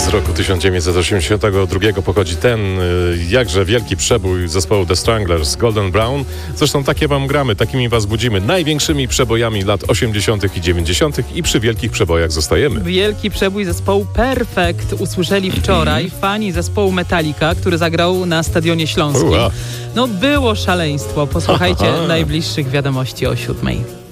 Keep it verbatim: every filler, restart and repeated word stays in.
Z roku tysiąc dziewięćset osiemdziesiątego drugiego pochodzi ten jakże wielki przebój zespołu The Stranglers, Golden Brown. Zresztą takie wam gramy, takimi was budzimy. Największymi przebojami lat osiemdziesiątych i dziewięćdziesiątych i przy wielkich przebojach zostajemy. Wielki przebój zespołu Perfect usłyszeli wczoraj fani zespołu Metallica, który zagrał na Stadionie Śląskim. Ua. No było szaleństwo. Posłuchajcie najbliższych wiadomości o siódmej.